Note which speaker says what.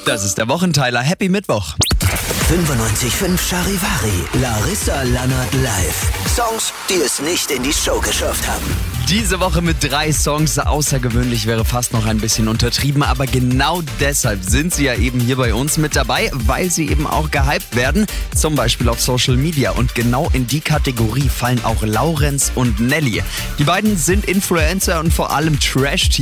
Speaker 1: Das ist der Wochenteiler. Happy Mittwoch.
Speaker 2: 95.5 Charivari, Larissa Lannert live. Songs, die es nicht in die Show geschafft haben.
Speaker 1: Diese Woche mit 3 Songs. Außergewöhnlich wäre fast noch ein bisschen untertrieben, aber genau deshalb sind sie ja eben hier bei uns mit dabei, weil sie eben auch gehypt werden, zum Beispiel auf Social Media. Und genau in die Kategorie fallen auch Laurenz und Nelly. Die beiden sind Influencer und vor allem Trash-TV.